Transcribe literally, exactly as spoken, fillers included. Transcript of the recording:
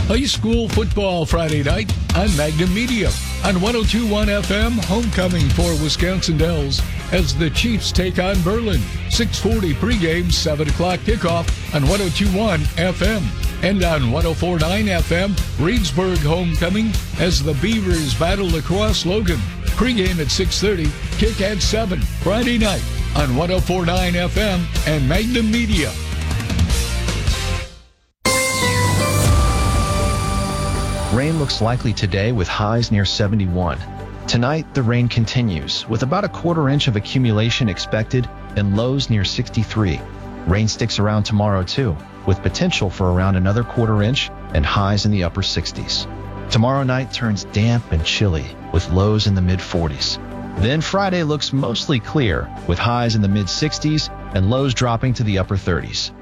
High school football Friday night on Magnum Media. On one oh two point one F M, homecoming for Wisconsin Dells as the Chiefs take on Berlin. six forty pregame, seven o'clock kickoff on one oh two point one F M. And on one oh four point nine F M, Reedsburg homecoming as the Beavers battle across Logan. Pregame at six thirty, kick at seven. Friday night on one oh four point nine F M and Magnum Media. Rain looks likely today with highs near seventy-one. Tonight, the rain continues with about a quarter inch of accumulation expected and lows near sixty-three. Rain sticks around tomorrow too, with potential for around another quarter inch and highs in the upper sixties. Tomorrow night turns damp and chilly with lows in the mid forties. Then Friday looks mostly clear with highs in the mid sixties and lows dropping to the upper thirties.